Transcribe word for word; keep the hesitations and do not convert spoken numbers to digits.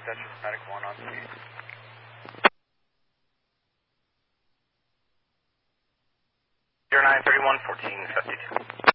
Dutchess Medic one on speed. zero nine thirty-one fourteen fifty-two.